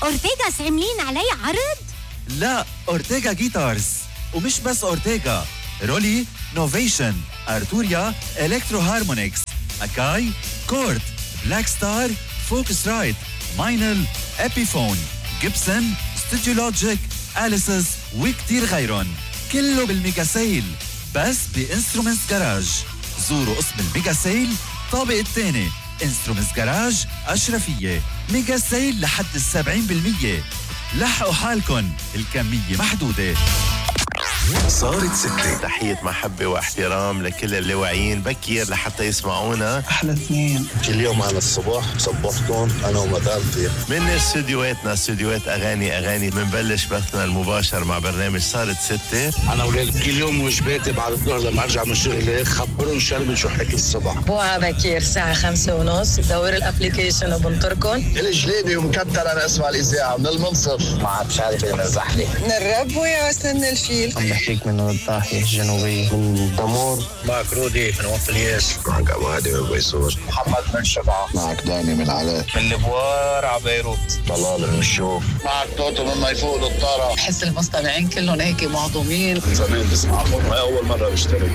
أورتيغاس عاملين علي عرض؟ لا، أورتيغا جيتارز. ومش بس أورتيغا، رولي، نوفيشن، أرتوريا، إلكترو هارمونيكس، أكاي، كورد، بلاك ستار، فوكس رايت، ماينل، أبيفون، جيبسون، ستوديو لوجيك، أليسس وكتير غيرون. كله بالميجا سيل بس بإنسترومنتس جراج. زوروا قسم الميجا سيل طابق الثاني. انسترومنتس جراج أشرفية. ميجا سيل لحد 70%. لحقوا حالكن، الكمية محدودة. صارت ستة. تحية محبة واحترام لكل اللي واعيين بكير لحتى يسمعونا. أحلى اثنين كل يوم على الصبح صبحكم أنا ومدامتي من استديوهاتنا، استديوهات أغاني منبلش بثنا المباشر مع برنامج صارت ستة. أنا ولاد كل يوم وجباتي بعد الظهر لما أرجع من الشغل هيك خبرون شربي شو حكي الصبح. بوعة بكير الساعة 5:30 دور الابليكيشن وبنطركن. الجليبي ومكتر أنا أسمع الإذاعة من المنصف. ما عاد شارف المزحلي من الرب ويا سن الفيل. بحكيك من الضاحية الجنوبية. من دمور. معك رودي من وفي الياس. معك أبو هادي من بيسور. محمد من شبعة. معك داني من علاء. من البوار على بيروت. طلال من الشوف. معك توتو من ما يفوق للطارة. بحس المستمعين كلهم هيك معظومين. من زمان بسمعكم، هاي أول مرة بشترك.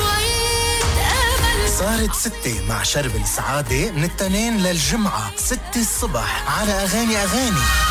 صارت ستة مع شرب السعادة من التنين للجمعة 6 الصبح على أغاني